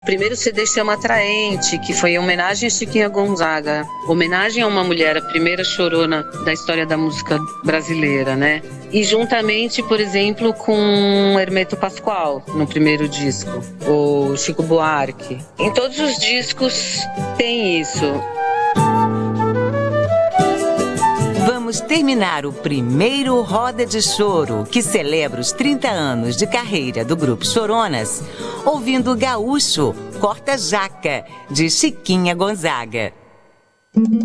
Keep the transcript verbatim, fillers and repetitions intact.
O primeiro C D chama Atraente, que foi em homenagem a Chiquinha Gonzaga. Homenagem a uma mulher, a primeira chorona da história da música brasileira, né? E juntamente, por exemplo, com Hermeto Pascoal, no primeiro disco, o Chico Buarque. Em todos os discos tem isso. Vamos terminar o primeiro Roda de Choro, que celebra os trinta anos de carreira do grupo Choronas, ouvindo Gaúcho Corta Jaca, de Chiquinha Gonzaga.